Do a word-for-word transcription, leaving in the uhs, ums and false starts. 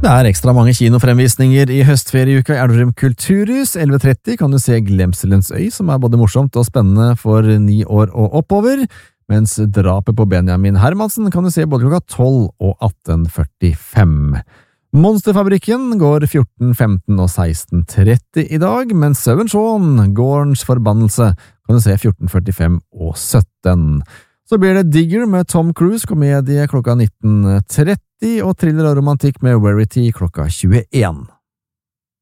Det er ekstra mange kinofremvisninger i høstferieuka i Elverum Kulturhus. elleve tretti kan du se Glemselens øy, som er både morsomt og spennende for ni år og oppover, mens Drapet på Benjamin Hermansen kan du se både klokka tolv og atten førtifem. Monsterfabrikken går fjorten, femten og seksten tretti i dag, mens Søven Shaun, Gårdens forbannelse, kan du se fjorten førtifem og sytten. Så blir det Digger med Tom Cruise, komedie klokka nitten tretti, og thriller og romantikk med Verity klokka tjueen.